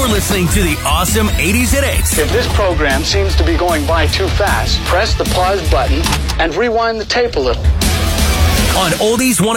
You're listening to the awesome 80s Hits. If this program seems to be going by too fast, press the pause button and rewind the tape a little. On Oldies 1